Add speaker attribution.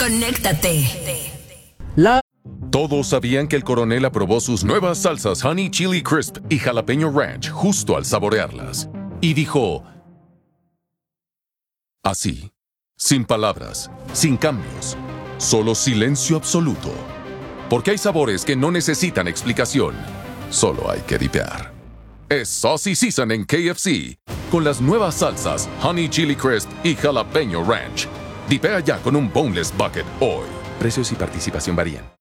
Speaker 1: Conéctate.
Speaker 2: Todos sabían que el coronel aprobó sus nuevas salsas Honey Chili Crisp y Jalapeño Ranch justo al saborearlas. Y dijo... así, sin palabras, sin cambios, solo silencio absoluto. Porque hay sabores que no necesitan explicación, solo hay que dipear. Es Saucy Season en KFC, con las nuevas salsas Honey Chili Crisp y Jalapeño Ranch. Dipea ya con un Boneless Bucket hoy. Precios y participación varían.